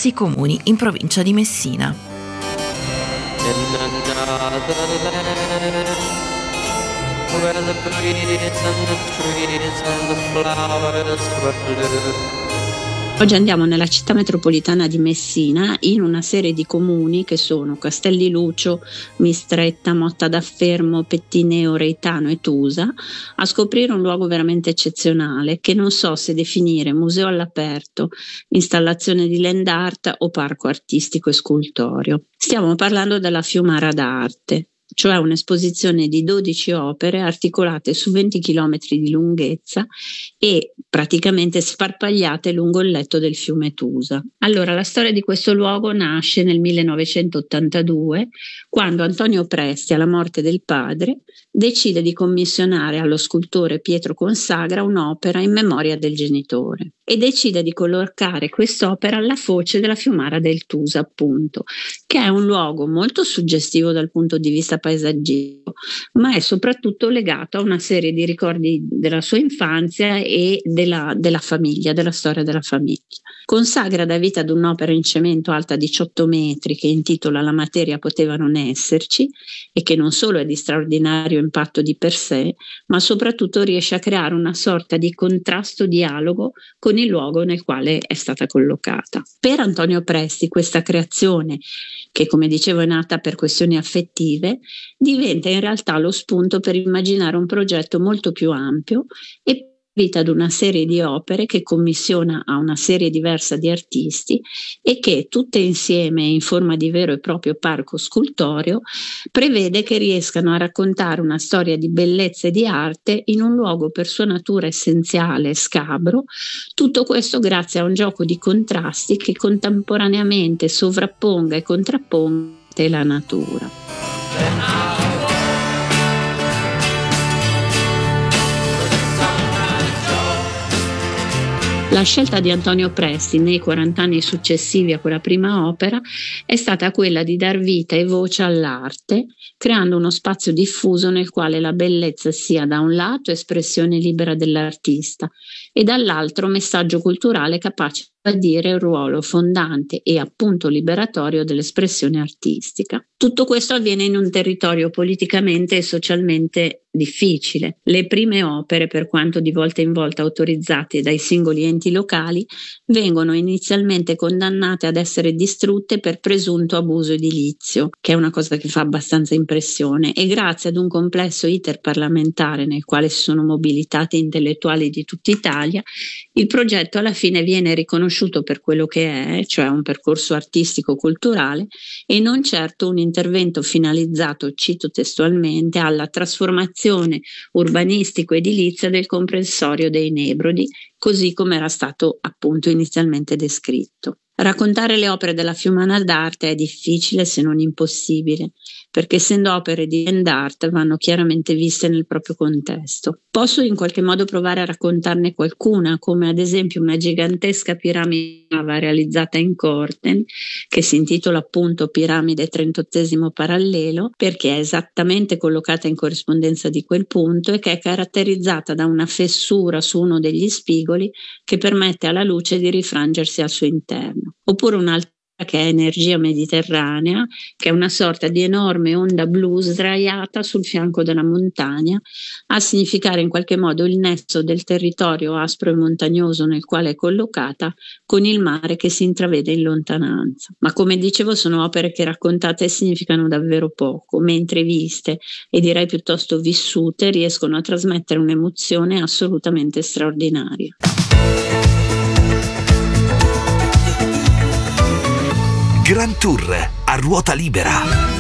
diversi comuni in provincia di Messina. In another land, where the breeze and the trees and the flowers were blue. Oggi andiamo nella città metropolitana di Messina, in una serie di comuni che sono Castellilucio, Mistretta, Motta d'Affermo, Pettineo, Reitano e Tusa, a scoprire un luogo veramente eccezionale che non so se definire museo all'aperto, installazione di land art o parco artistico e scultoreo. Stiamo parlando della Fiumara d'Arte, cioè un'esposizione di 12 opere articolate su 20 km di lunghezza e praticamente sparpagliate lungo il letto del fiume Tusa. Allora, la storia di questo luogo nasce nel 1982, quando Antonio Presti, alla morte del padre, decide di commissionare allo scultore Pietro Consagra un'opera in memoria del genitore e decide di collocare quest'opera alla foce della Fiumara del Tusa, appunto, che è un luogo molto suggestivo dal punto di vista paesaggistico, ma è soprattutto legato a una serie di ricordi della sua infanzia e della famiglia, della storia della famiglia. Consagra dà vita ad un'opera in cemento alta 18 metri che intitola La materia poteva non esserci e che non solo è di straordinario impatto di per sé, ma soprattutto riesce a creare una sorta di contrasto dialogo con il luogo nel quale è stata collocata. Per Antonio Presti questa creazione, che come dicevo è nata per questioni affettive, diventa in realtà lo spunto per immaginare un progetto molto più ampio e vita ad una serie di opere che commissiona a una serie diversa di artisti e che tutte insieme in forma di vero e proprio parco scultoreo prevede che riescano a raccontare una storia di bellezza e di arte in un luogo per sua natura essenziale e scabro, tutto questo grazie a un gioco di contrasti che contemporaneamente sovrapponga e contrapponga la natura. La scelta di Antonio Presti nei 40 anni successivi a quella prima opera è stata quella di dar vita e voce all'arte, creando uno spazio diffuso nel quale la bellezza sia da un lato espressione libera dell'artista e dall'altro messaggio culturale capace di dire il ruolo fondante e appunto liberatorio dell'espressione artistica. Tutto questo avviene in un territorio politicamente e socialmente difficile. Le prime opere, per quanto di volta in volta autorizzate dai singoli enti locali, vengono inizialmente condannate ad essere distrutte per presunto abuso edilizio, che è una cosa che fa abbastanza impressione, e grazie ad un complesso iter parlamentare nel quale si sono mobilitati intellettuali di tutta Italia, il progetto alla fine viene riconosciuto per quello che è, cioè un percorso artistico-culturale e non certo un intervento finalizzato, cito testualmente, alla trasformazione urbanistico-edilizia del comprensorio dei Nebrodi, così come era stato appunto inizialmente descritto. Raccontare le opere della Fiumara d'Arte è difficile se non impossibile, perché essendo opere di land art vanno chiaramente viste nel proprio contesto. Posso in qualche modo provare a raccontarne qualcuna, come ad esempio una gigantesca piramide realizzata in Corten, che si intitola appunto Piramide 38° parallelo, perché è esattamente collocata in corrispondenza di quel punto e che è caratterizzata da una fessura su uno degli spigoli che permette alla luce di rifrangersi al suo interno. Oppure un'altra che è Energia Mediterranea, che è una sorta di enorme onda blu sdraiata sul fianco della montagna, a significare in qualche modo il nesso del territorio aspro e montagnoso nel quale è collocata con il mare che si intravede in lontananza. Ma come dicevo sono opere che raccontate significano davvero poco, mentre viste e direi piuttosto vissute riescono a trasmettere un'emozione assolutamente straordinaria. Grand Tour a ruota libera.